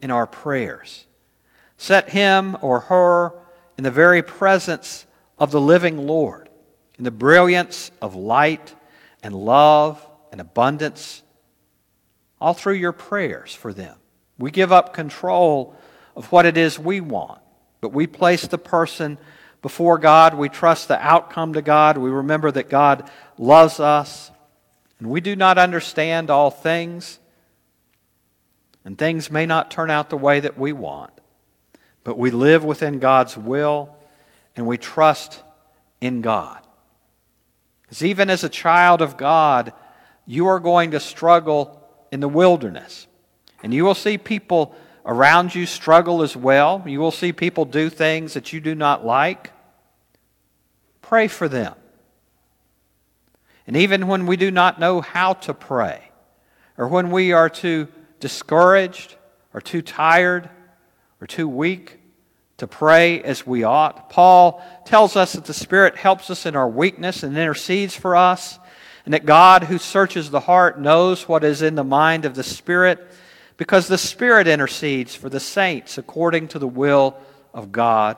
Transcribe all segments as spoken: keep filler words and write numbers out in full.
in our prayers. Set him or her in the very presence of the living Lord, in the brilliance of light and love and abundance, all through your prayers for them. We give up control of what it is we want, but we place the person before God. We trust the outcome to God. We remember that God loves us, and we do not understand all things, and things may not turn out the way that we want, but we live within God's will, and we trust in God. Because even as a child of God, you are going to struggle in the wilderness. And you will see people around you struggle as well. You will see people do things that you do not like. Pray for them. And even when we do not know how to pray, or when we are too discouraged, or too tired, or too weak to pray as we ought, Paul tells us that the Spirit helps us in our weakness and intercedes for us, and that God, who searches the heart, knows what is in the mind of the Spirit, because the Spirit intercedes for the saints according to the will of God.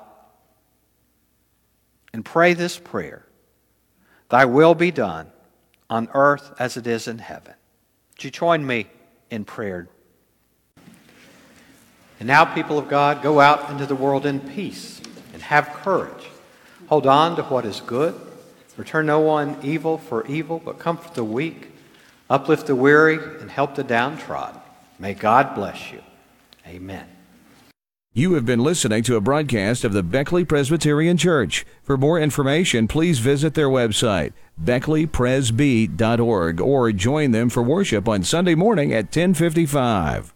And pray this prayer: Thy will be done on earth as it is in heaven. Would you join me in prayer? And now, people of God, go out into the world in peace and have courage. Hold on to what is good. Return no one evil for evil, but comfort the weak, uplift the weary, and help the downtrodden. May God bless you. Amen. You have been listening to a broadcast of the Beckley Presbyterian Church. For more information, please visit their website, beckley presby dot org, or join them for worship on Sunday morning at ten fifty-five.